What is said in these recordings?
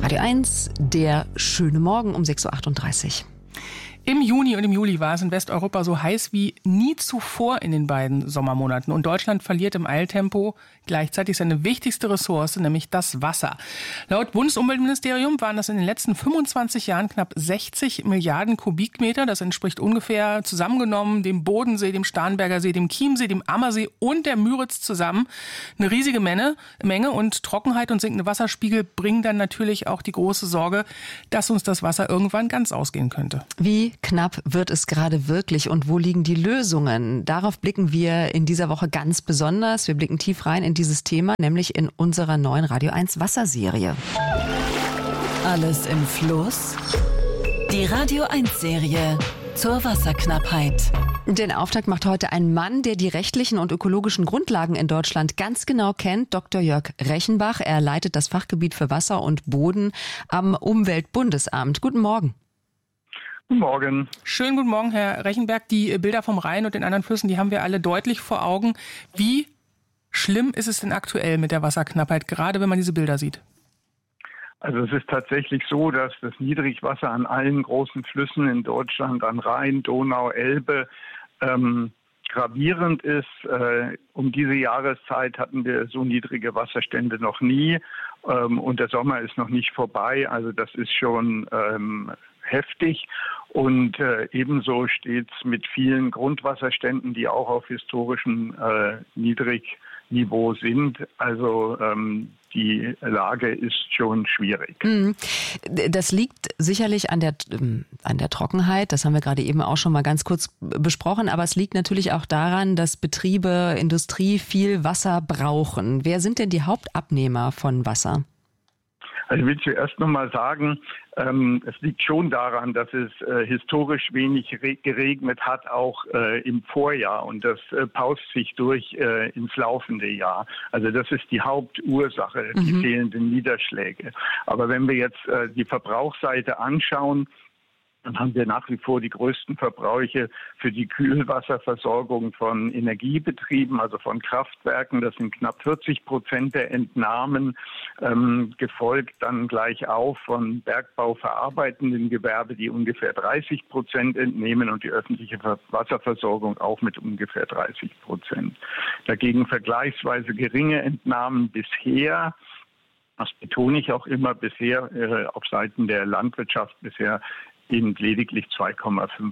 Radio 1, der schöne Morgen um 6.38 Uhr. Im Juni und im Juli war es in Westeuropa so heiß wie nie zuvor in den beiden Sommermonaten. Und Deutschland verliert im Eiltempo gleichzeitig seine wichtigste Ressource, nämlich das Wasser. Laut Bundesumweltministerium waren das in den letzten 25 Jahren knapp 60 Milliarden Kubikmeter. Das entspricht ungefähr zusammengenommen dem Bodensee, dem Starnberger See, dem Chiemsee, dem Ammersee und der Müritz zusammen. Eine riesige Menge. Und Trockenheit und sinkende Wasserspiegel bringen dann natürlich auch die große Sorge, dass uns das Wasser irgendwann ganz ausgehen könnte. Wie knapp wird es gerade wirklich und wo liegen die Lösungen? Darauf blicken wir in dieser Woche ganz besonders. Wir blicken tief rein in dieses Thema, nämlich in unserer neuen Radio 1 Wasserserie. Alles im Fluss? Die Radio 1 Serie zur Wasserknappheit. Den Auftakt macht heute ein Mann, der die rechtlichen und ökologischen Grundlagen in Deutschland ganz genau kennt, Dr. Jörg Rechenbach. Er leitet das Fachgebiet für Wasser und Boden am Umweltbundesamt. Guten Morgen. Guten Morgen. Schönen guten Morgen, Herr Rechenberg. Die Bilder vom Rhein und den anderen Flüssen, die haben wir alle deutlich vor Augen. Wie schlimm ist es denn aktuell mit der Wasserknappheit, gerade wenn man diese Bilder sieht? Also es ist tatsächlich so, dass das Niedrigwasser an allen großen Flüssen in Deutschland, an Rhein, Donau, Elbe, gravierend ist. Um diese Jahreszeit hatten wir so niedrige Wasserstände noch nie. Und der Sommer ist noch nicht vorbei. Also das ist schon heftig. Und ebenso steht es mit vielen Grundwasserständen, die auch auf historischem Niedrigniveau sind. Also die Lage ist schon schwierig. Das liegt sicherlich an der Trockenheit. Das haben wir gerade eben auch schon mal ganz kurz besprochen. Aber es liegt natürlich auch daran, dass Betriebe, Industrie viel Wasser brauchen. Wer sind denn die Hauptabnehmer von Wasser? Also ich will zuerst nochmal sagen, es liegt schon daran, dass es historisch wenig geregnet hat, auch im Vorjahr. Und das paust sich durch ins laufende Jahr. Also das ist die Hauptursache, die fehlenden Niederschläge. Aber wenn wir jetzt die Verbrauchsseite anschauen, dann haben wir nach wie vor die größten Verbräuche für die Kühlwasserversorgung von Energiebetrieben, also von Kraftwerken. Das sind knapp 40% der Entnahmen, gefolgt dann gleich auf von bergbauverarbeitenden Gewerbe, die ungefähr 30% entnehmen und die öffentliche Wasserversorgung auch mit ungefähr 30%. Dagegen vergleichsweise geringe Entnahmen bisher. Das betone ich auch immer bisher auf Seiten der Landwirtschaft bisher eben lediglich 2,5%.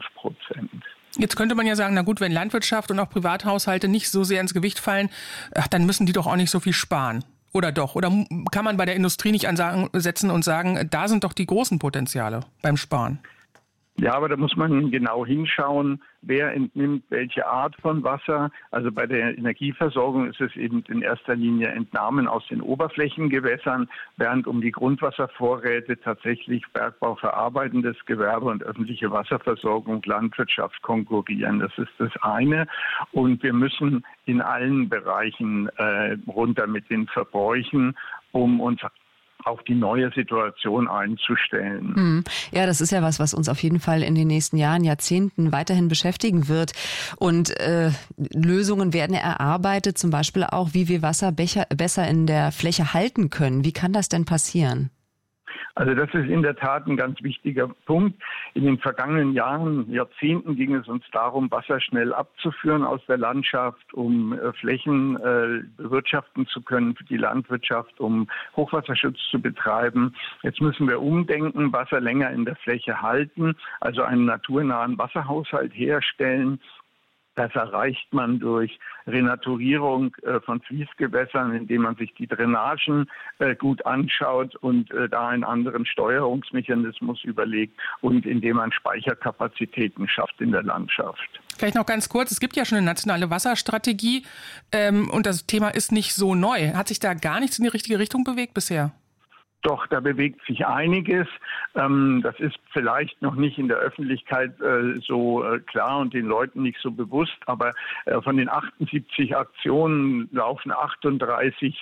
Jetzt könnte man ja sagen, na gut, wenn Landwirtschaft und auch Privathaushalte nicht so sehr ins Gewicht fallen, dann müssen die doch auch nicht so viel sparen. Oder doch? Oder kann man bei der Industrie nicht ansetzen und sagen, da sind doch die großen Potenziale beim Sparen? Ja, aber da muss man genau hinschauen, wer entnimmt welche Art von Wasser. Also bei der Energieversorgung ist es eben in erster Linie Entnahmen aus den Oberflächengewässern, während um die Grundwasservorräte tatsächlich Bergbau, verarbeitendes Gewerbe und öffentliche Wasserversorgung, Landwirtschaft konkurrieren. Das ist das eine. Und wir müssen in allen Bereichen runter mit den Verbräuchen, um uns auf die neue Situation einzustellen. Ja, das ist ja was uns auf jeden Fall in den nächsten Jahren, Jahrzehnten weiterhin beschäftigen wird. Und Lösungen werden erarbeitet, zum Beispiel auch, wie wir Wasser besser in der Fläche halten können. Wie kann das denn passieren? Also das ist in der Tat ein ganz wichtiger Punkt. In den vergangenen Jahren, Jahrzehnten ging es uns darum, Wasser schnell abzuführen aus der Landschaft, um Flächen bewirtschaften zu können für die Landwirtschaft, um Hochwasserschutz zu betreiben. Jetzt müssen wir umdenken, Wasser länger in der Fläche halten, also einen naturnahen Wasserhaushalt herstellen. Das erreicht man durch Renaturierung von Fließgewässern, indem man sich die Drainagen gut anschaut und da einen anderen Steuerungsmechanismus überlegt und indem man Speicherkapazitäten schafft in der Landschaft. Vielleicht noch ganz kurz, es gibt ja schon eine nationale Wasserstrategie und das Thema ist nicht so neu. Hat sich da gar nichts in die richtige Richtung bewegt bisher? Doch, da bewegt sich einiges. Das ist vielleicht noch nicht in der Öffentlichkeit so klar und den Leuten nicht so bewusst. Aber von den 78 Aktionen laufen 38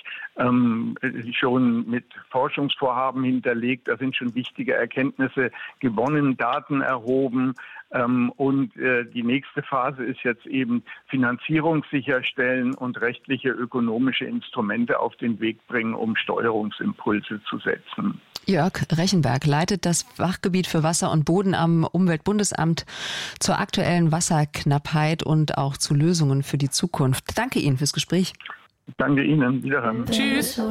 schon mit Forschungsvorhaben hinterlegt. Da sind schon wichtige Erkenntnisse gewonnen, Daten erhoben. Und die nächste Phase ist jetzt eben Finanzierung sicherstellen und rechtliche, ökonomische Instrumente auf den Weg bringen, um Steuerungsimpulse zu setzen. Jörg Rechenberg leitet das Fachgebiet für Wasser und Boden am Umweltbundesamt zur aktuellen Wasserknappheit und auch zu Lösungen für die Zukunft. Danke Ihnen fürs Gespräch. Danke Ihnen. Wiederhören. Tschüss.